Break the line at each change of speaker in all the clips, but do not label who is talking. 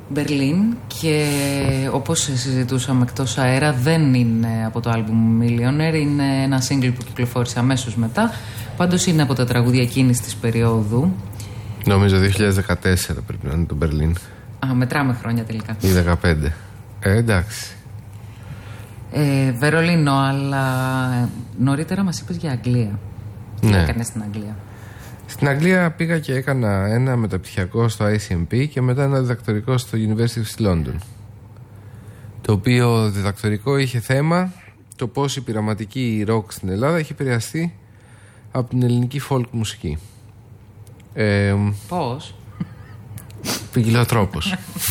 Μπερλίν, και όπως συζητούσαμε εκτός αέρα, δεν είναι από το άλμπουμ Millionaire, είναι ένα single που κυκλοφόρησε αμέσως μετά. Πάντως είναι από τα τραγούδια εκείνης της περίοδου.
Νομίζω 2014 πρέπει να είναι το Μπερλίν.
Μετράμε χρόνια τελικά.
Ή 15. Εντάξει.
Βερολίνο, αλλά νωρίτερα μας είπες για Αγγλία. Τι έκανες στην Αγγλία?
Στην Αγγλία πήγα και έκανα ένα μεταπτυχιακό στο ICMP και μετά ένα διδακτορικό στο University of London. Το οποίο διδακτορικό είχε θέμα το πώς η πειραματική ροκ στην Ελλάδα έχει επηρεαστεί από την ελληνική folk μουσική.
Πώς?
Ποικιλοτρόπως.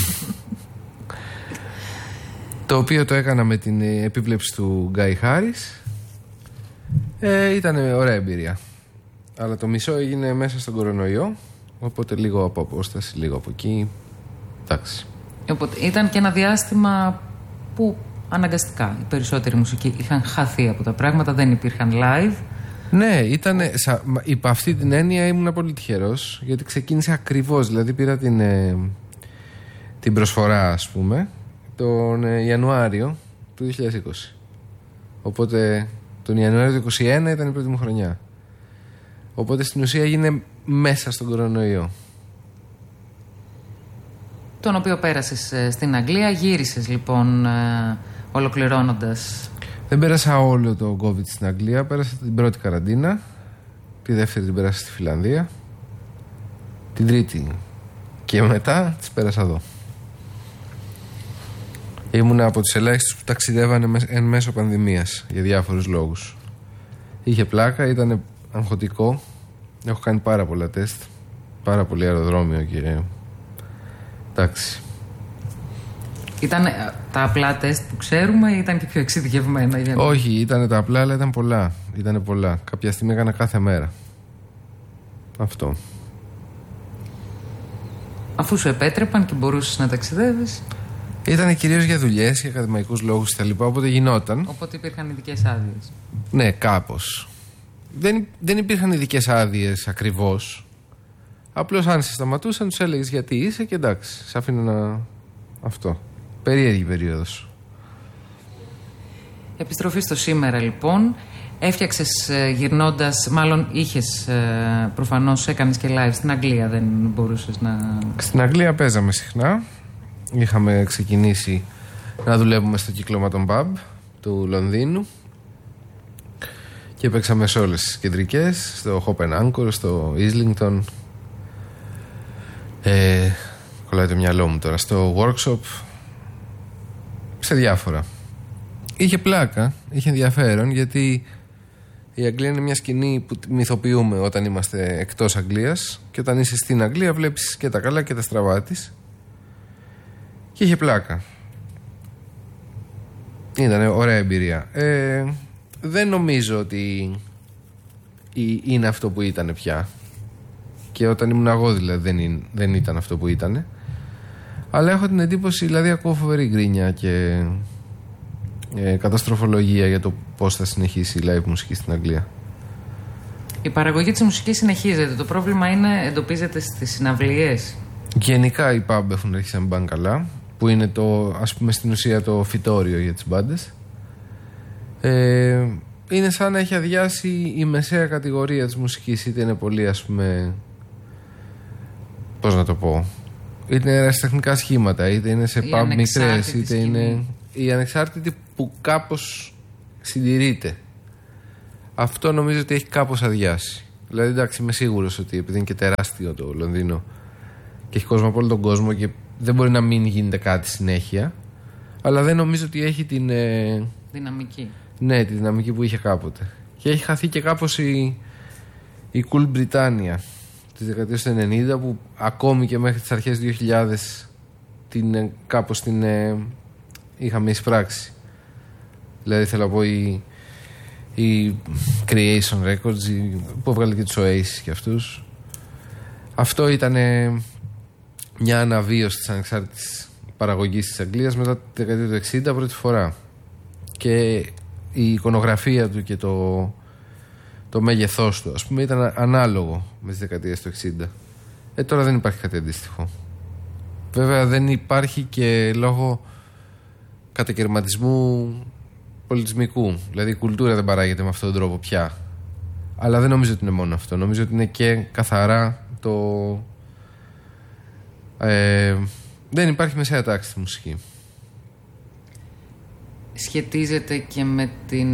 Το οποίο το έκανα με την επίβλεψη του Γκάι Χάρις. Ήταν ωραία εμπειρία. Αλλά το μισό έγινε μέσα στον κορονοϊό. Οπότε λίγο από απόσταση, λίγο από εκεί. Εντάξει.
Οπότε ήταν και ένα διάστημα που αναγκαστικά οι περισσότεροι μουσικοί είχαν χαθεί από τα πράγματα, δεν υπήρχαν live.
Ναι, ήταν. Υπ' αυτή την έννοια ήμουν πολύ τυχερός, γιατί ξεκίνησε ακριβώς. Δηλαδή πήρα την προσφορά, ας πούμε, τον Ιανουάριο του 2020. Οπότε τον Ιανουάριο του 2021 ήταν η πρώτη μου χρονιά. Οπότε στην ουσία έγινε μέσα στον κορονοϊό.
Τον οποίο πέρασες στην Αγγλία, γύρισες λοιπόν ολοκληρώνοντας.
Δεν πέρασα όλο το COVID στην Αγγλία, πέρασα την πρώτη καραντίνα, τη δεύτερη την πέρασα στη Φιλανδία, την τρίτη και μετά τις πέρασα εδώ. Ήμουνα από τους ελάχιστους που ταξιδεύανε εν μέσω πανδημίας για διάφορους λόγους. Είχε πλάκα, ήταν αγχωτικό. Έχω κάνει πάρα πολλά τεστ, πάρα πολύ αεροδρόμιο και εντάξει.
Ήταν τα απλά τεστ που ξέρουμε ή ήταν και πιο εξειδικευμένα?
Όχι, ήταν τα απλά, αλλά ήταν πολλά. Ήτανε πολλά. Κάποια στιγμή έκανα κάθε μέρα. Αυτό.
Αφού σου επέτρεπαν και μπορούσες να ταξιδεύεις.
Ήτανε κυρίως για δουλειές, για ακαδημαϊκούς λόγους κτλ. Οπότε γινόταν.
Οπότε υπήρχαν ειδικές άδειες.
Ναι, κάπως. Δεν υπήρχαν ειδικές άδειες ακριβώς. Απλώς αν σε σταματούσαν, τους έλεγες γιατί είσαι και εντάξει, σε αφήνω να. Αυτό. Περίεργη περίοδος.
Επιστροφή στο σήμερα λοιπόν. Έφτιαξες γυρνώντας, μάλλον είχες προφανώς, έκανες και live στην Αγγλία, δεν μπορούσες να.
Στην Αγγλία παίζαμε συχνά. Είχαμε ξεκινήσει να δουλεύουμε στο κύκλωμα των pub του Λονδίνου και παίξαμε σε όλες τις κεντρικές, στο Hopen στο Islington. Κολλάει το μυαλό μου τώρα. Στο workshop, σε διάφορα. Είχε πλάκα, είχε ενδιαφέρον, γιατί η Αγγλία είναι μια σκηνή που μυθοποιούμε όταν είμαστε εκτός Αγγλίας, και όταν είσαι στην Αγγλία βλέπεις και τα καλά και τα στραβά της. Και είχε πλάκα. Ήταν ωραία εμπειρία. Δεν νομίζω ότι είναι αυτό που ήταν πια. Και όταν ήμουν εγώ δηλαδή δεν ήταν αυτό που ήταν. Αλλά έχω την εντύπωση, δηλαδή ακούω φοβερή γκρίνια και καταστροφολογία για το πώς θα συνεχίσει η live μουσική στην Αγγλία.
Η παραγωγή της μουσικής συνεχίζεται. Το πρόβλημα εντοπίζεται στις συναυλίες.
Γενικά οι pub έχουν αρχίσει να πάνε καλά, που είναι ας πούμε στην ουσία το φυτόριο για τις μπάντες. Είναι σαν να έχει αδειάσει η μεσαία κατηγορία της μουσικής, είτε είναι πολύ, ας πούμε, πώς να το πω, είτε είναι αεραστεχνικά σχήματα, είτε είναι σε pub μικρές, είτε είναι η ανεξάρτητη που κάπως συντηρείται. Αυτό νομίζω ότι έχει κάπως αδειάσει. Δηλαδή, εντάξει, είμαι σίγουρος ότι επειδή είναι και τεράστιο το Λονδίνο και έχει κόσμο από όλο τον κόσμο και δεν μπορεί να μην γίνεται κάτι συνέχεια, αλλά δεν νομίζω ότι έχει την
δυναμική.
Ναι, τη δυναμική που είχε κάποτε. Και έχει χαθεί και κάπως η Cool Britannia της δεκαετίας του 90, που ακόμη και μέχρι τις αρχές 2000 κάπως την είχαμε εισπράξει. Δηλαδή θέλω να πω η Creation Records που έβγαλε και τους Oasis και αυτούς. Αυτό ήταν μια αναβίωση της ανεξάρτητης παραγωγής της Αγγλίας μετά τη δεκαετία του 60 πρώτη φορά. Και η εικονογραφία του και το μέγεθός του, ας πούμε, ήταν ανάλογο με τις δεκαετίες του 60. Τώρα δεν υπάρχει κάτι αντίστοιχο. Βέβαια δεν υπάρχει και λόγω κατακαιρματισμού πολιτισμικού. Δηλαδή η κουλτούρα δεν παράγεται με αυτόν τον τρόπο πια. Αλλά δεν νομίζω ότι είναι μόνο αυτό. Νομίζω ότι είναι και καθαρά το... δεν υπάρχει μεσαία τάξη στη μουσική.
Σχετίζεται και με την...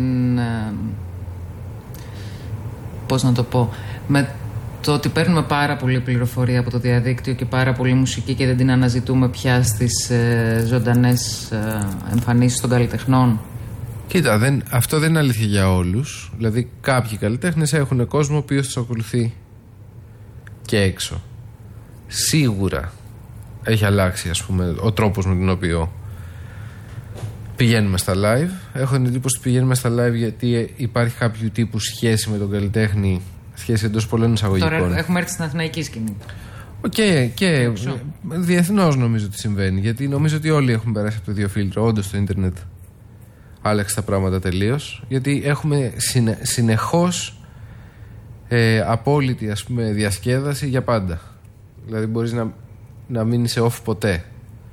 πώς να το πω... με το ότι παίρνουμε πάρα πολύ πληροφορία από το διαδίκτυο και πάρα πολύ μουσική και δεν την αναζητούμε πια στις ζωντανές εμφανίσεις των καλλιτεχνών.
Κοίτα, αυτό δεν είναι αλήθεια για όλους. Δηλαδή κάποιοι καλλιτέχνες έχουν κόσμο ο οποίος τους ακολουθεί και έξω. Σίγουρα έχει αλλάξει, ας πούμε, ο τρόπος με τον οποίο πηγαίνουμε στα live. Έχω την εντύπωση ότι πηγαίνουμε στα live γιατί υπάρχει κάποιο τύπου σχέση με τον καλλιτέχνη, σχέση εντός πολλών εισαγωγικών.
Τώρα έχουμε έρθει στην αθηναϊκή σκηνή.
Και διεθνώς νομίζω ότι συμβαίνει. Γιατί νομίζω ότι όλοι έχουμε περάσει από το δύο φίλτρο. Όντως το ίντερνετ άλλαξε τα πράγματα τελείως. Γιατί έχουμε συνεχώς απόλυτη, ας πούμε, διασκέδαση για πάντα. Δηλαδή μπορείς να μην είσαι off ποτέ.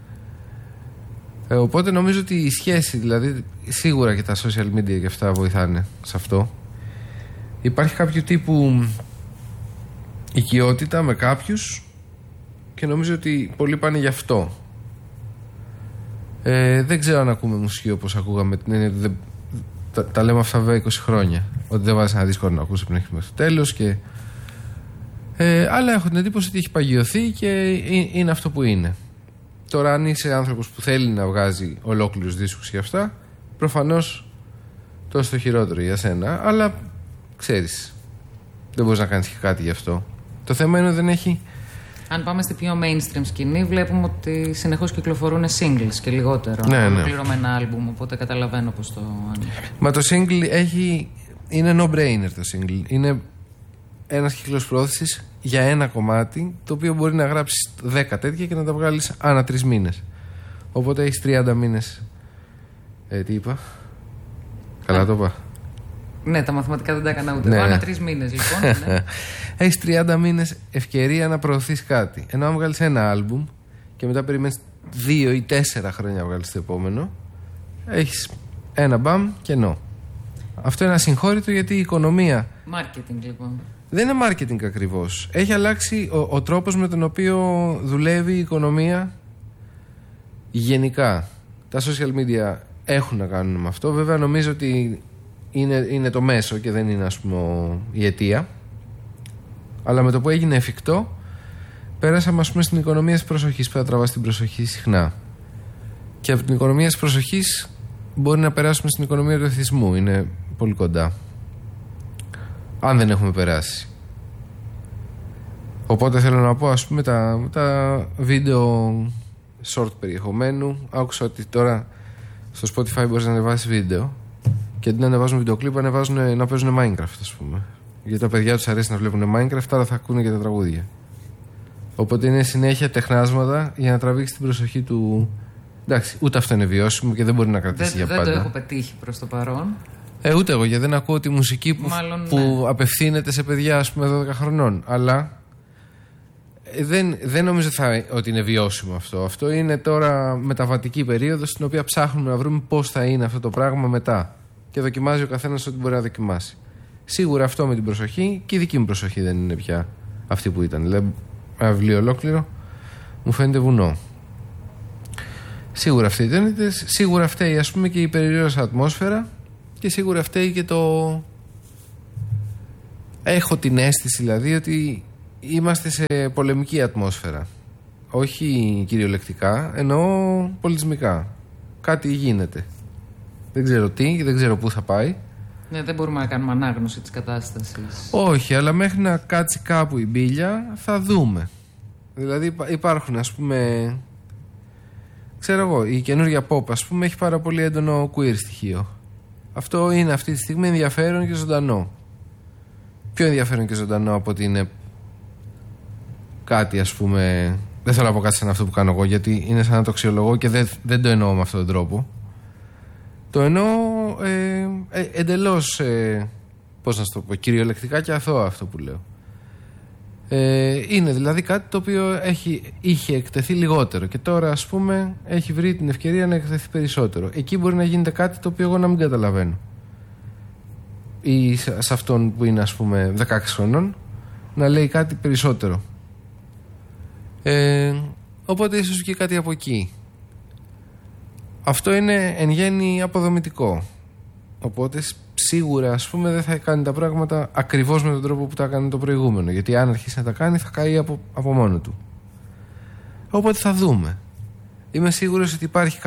Οπότε νομίζω ότι η σχέση, δηλαδή σίγουρα και τα social media και αυτά βοηθάνε σε αυτό. Υπάρχει κάποιο τύπου οικειότητα με κάποιους και νομίζω ότι πολλοί πάνε γι' αυτό. Δεν ξέρω αν ακούμε μουσική όπως ακούγαμε. Τα λέμε αυτά βέβαια 20 χρόνια. Ότι δεν βάζει ένα δίσκο να ακούσει από την αρχή μέχρι το τέλος. Αλλά έχω την εντύπωση ότι έχει παγιωθεί και είναι αυτό που είναι. Τώρα, αν είσαι άνθρωπος που θέλει να βγάζει ολόκληρους δίσκους και αυτά, προφανώς τόσο το χειρότερο για σένα. Αλλά ξέρεις, δεν μπορείς να κάνεις και κάτι γι' αυτό. Το θέμα είναι ότι δεν έχει.
Αν πάμε στη πιο mainstream σκηνή, βλέπουμε ότι συνεχώς κυκλοφορούν singles και λιγότερο.
Ναι.
Ολοκληρωμένα άλμπουμ, οπότε καταλαβαίνω πώς το.
Μα το single είναι no-brainer το single. Είναι ένας κύκλος πρόθεσης για ένα κομμάτι, το οποίο μπορεί να γράψεις 10 τέτοια και να τα βγάλεις ανά 3 μήνες. Οπότε έχεις 30 μήνες. Τι είπα? Καλά το είπα?
Ναι, τα μαθηματικά δεν τα έκανα ούτε. Ανά 3 μήνες λοιπόν. Ναι.
Έχεις 30 μήνες ευκαιρία να προωθείς κάτι. Ενώ αν βγάλεις ένα άλμπουμ και μετά περιμένεις 2 ή 4 χρόνια να βγάλεις το επόμενο, έχεις ένα μπαμ κενό. Αυτό είναι ασυγχώρητο γιατί η οικονομία.
Marketing λοιπόν.
Δεν είναι marketing ακριβώς. Έχει αλλάξει ο τρόπος με τον οποίο δουλεύει η οικονομία γενικά. Τα social media έχουν να κάνουν με αυτό. Βέβαια νομίζω ότι είναι το μέσο και δεν είναι, ας πούμε, η αιτία. Αλλά με το που έγινε εφικτό, πέρασαμε, ας πούμε, στην οικονομία της προσοχής που θα τραβάς την προσοχή συχνά. Και από την οικονομία της προσοχής μπορεί να περάσουμε στην οικονομία του εθισμού. Είναι πολύ κοντά. Αν δεν έχουμε περάσει. Οπότε θέλω να πω, ας πούμε, τα βίντεο short περιεχομένου. Άκουσα ότι τώρα στο Spotify μπορείς να ανεβάσεις βίντεο και αντί να ανεβάζουν βιντεοκλίπ να παίζουν Minecraft, ας πούμε. Γιατί τα παιδιά τους αρέσει να βλέπουν Minecraft, άρα θα ακούνε και τα τραγούδια. Οπότε είναι συνέχεια τεχνάσματα για να τραβήξει την προσοχή του. Εντάξει, ούτε αυτό είναι βιώσιμο και δεν μπορεί να κρατήσει για πάντα.
Δεν το έχω πετύχει προς το παρόν.
Ούτε εγώ, γιατί δεν ακούω τη μουσική που απευθύνεται σε παιδιά, ας πούμε, 12 χρονών. Αλλά δεν νομίζω ότι είναι βιώσιμο αυτό. Αυτό είναι τώρα μεταβατική περίοδος στην οποία ψάχνουμε να βρούμε πώς θα είναι αυτό το πράγμα μετά. Και δοκιμάζει ο καθένας ό,τι μπορεί να δοκιμάσει. Σίγουρα αυτό με την προσοχή, και η δική μου προσοχή δεν είναι πια αυτή που ήταν. Δηλαδή, ένα βιβλίο ολόκληρο μου φαίνεται βουνό. Σίγουρα αυτή ήταν. Σίγουρα φταίει, ας πούμε, και η περιραίωσα ατμόσφαιρα. Και σίγουρα φταίει και το. Έχω την αίσθηση δηλαδή ότι είμαστε σε πολεμική ατμόσφαιρα. Όχι κυριολεκτικά, εννοώ πολιτισμικά. Κάτι γίνεται. Δεν ξέρω τι, δεν ξέρω πού θα πάει.
Ναι, δεν μπορούμε να κάνουμε ανάγνωση της κατάστασης.
Όχι, αλλά μέχρι να κάτσει κάπου η μπίλια θα δούμε. Δηλαδή υπάρχουν, ας πούμε. Ξέρω εγώ, η καινούργια pop, ας πούμε, έχει πάρα πολύ έντονο queer στοιχείο. Αυτό είναι αυτή τη στιγμή ενδιαφέρον και ζωντανό. Πιο ενδιαφέρον και ζωντανό από ότι είναι κάτι, ας πούμε. Δεν θέλω να πω κάτι σαν αυτό που κάνω εγώ, γιατί είναι σαν να το αξιολογώ και δεν το εννοώ με αυτόν τον τρόπο. Το εννοώ εντελώς, πώς να το πω, κυριολεκτικά και αθώα αυτό που λέω. Είναι δηλαδή κάτι το οποίο είχε εκτεθεί λιγότερο και τώρα ας πούμε έχει βρει την ευκαιρία να εκτεθεί περισσότερο. Εκεί μπορεί να γίνεται κάτι το οποίο εγώ να μην καταλαβαίνω. Ή σε αυτόν που είναι ας πούμε 16 χρονών να λέει κάτι περισσότερο. Οπότε ίσως βγει κάτι από εκεί. Αυτό είναι εν γέννη αποδομητικό. Οπότε σίγουρα ας πούμε δεν θα κάνει τα πράγματα ακριβώς με τον τρόπο που τα έκανε το προηγούμενο, γιατί αν αρχίσει να τα κάνει θα καεί από μόνο του. Οπότε θα δούμε. Είμαι σίγουρος ότι υπάρχει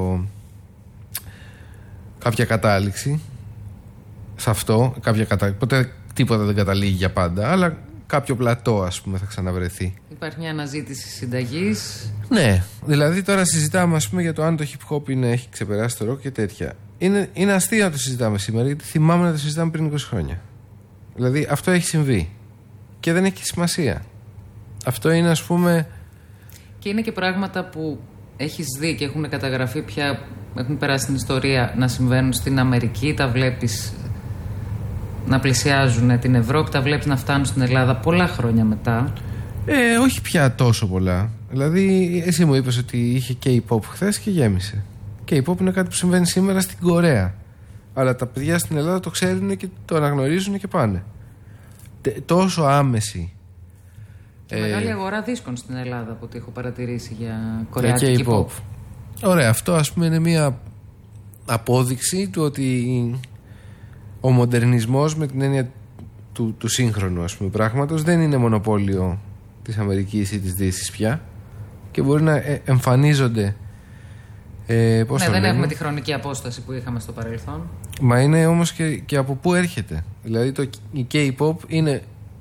κάποια κατάληξη σε αυτό, ποτέ τίποτα δεν καταλήγει για πάντα, αλλά κάποιο πλατό ας πούμε θα ξαναβρεθεί.
Υπάρχει μια αναζήτηση συνταγής.
Ναι, δηλαδή τώρα συζητάμε ας πούμε για το αν το hip hop έχει ξεπεράσει το rock και τέτοια. Είναι αστείο να το συζητάμε σήμερα, γιατί θυμάμαι να το συζητάμε πριν 20 χρόνια. Δηλαδή αυτό έχει συμβεί και δεν έχει σημασία. Αυτό είναι ας πούμε.
Και είναι και πράγματα που έχεις δει και έχουν καταγραφεί πια, έχουν περάσει στην ιστορία να συμβαίνουν στην Αμερική, τα βλέπεις να πλησιάζουν την Ευρώπη, τα βλέπεις να φτάνουν στην Ελλάδα πολλά χρόνια μετά.
Όχι πια τόσο πολλά. Δηλαδή εσύ μου είπες ότι είχε K-pop χθες και γέμισε. K-pop είναι κάτι που συμβαίνει σήμερα στην Κορέα. Αλλά τα παιδιά στην Ελλάδα το ξέρουν και το αναγνωρίζουν και πάνε. Τόσο άμεση.
Και μεγάλη αγορά δίσκων στην Ελλάδα από ό,τι έχω παρατηρήσει για κορεάτικη pop.
Ωραία, αυτό ας πούμε είναι μια απόδειξη του ότι ο μοντερνισμός με την έννοια του σύγχρονου ας πούμε πράγματος δεν είναι μονοπόλιο της Αμερικής ή της Δύσης πια και μπορεί να εμφανίζονται
δεν έχουμε τη χρονική απόσταση που είχαμε στο παρελθόν.
Μα είναι όμως και από πού έρχεται. Δηλαδή η K-pop είναι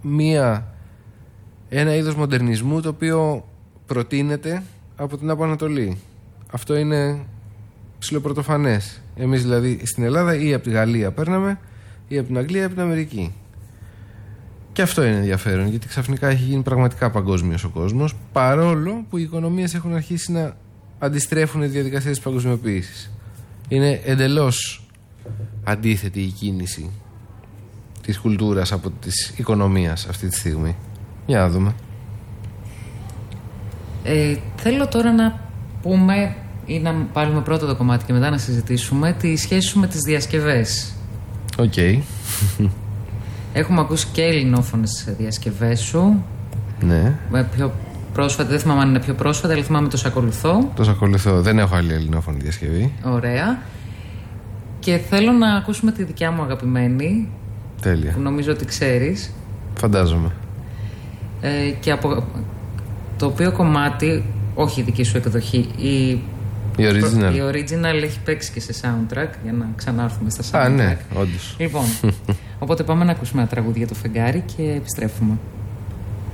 ένα είδος μοντερνισμού το οποίο προτείνεται από την Απανατολή. Αυτό είναι ψιλοπρωτοφανές. Εμείς δηλαδή στην Ελλάδα ή από τη Γαλλία παίρναμε ή από την Αγγλία ή από την Αμερική. Και αυτό είναι ενδιαφέρον, γιατί ξαφνικά έχει γίνει πραγματικά παγκόσμιος ο κόσμος, παρόλο που οι οικονομίες έχουν αρχίσει να αντιστρέφουν τις διαδικασίες της παγκοσμιοποίησης. Είναι εντελώς αντίθετη η κίνηση της κουλτούρας από της οικονομίας αυτή τη στιγμή. Για να δούμε.
Θέλω τώρα να πούμε ή να πάρουμε πρώτα το κομμάτι και μετά να συζητήσουμε τη σχέση σου με τις διασκευές.
Οκ.
Έχουμε ακούσει και ελληνόφωνες διασκευές σου.
Ναι.
Πιο πρόσφατα, δεν θυμάμαι αν είναι πιο πρόσφατα, αλλά θυμάμαι το «Σ' ακολουθώ».
Το «Σ' ακολουθώ». Δεν έχω άλλη ελληνόφωνη διασκευή.
Ωραία. Και θέλω να ακούσουμε τη δικιά μου αγαπημένη.
Τέλεια.
Που νομίζω ότι ξέρεις.
Φαντάζομαι.
Και από το οποίο κομμάτι, όχι η δική σου εκδοχή, η original έχει παίξει και σε soundtrack, για να ξανάρθουμε στα soundtrack.
Ναι, όντως.
Λοιπόν, οπότε πάμε να ακούσουμε ένα τραγούδι για το φεγγάρι και επιστρέφουμε.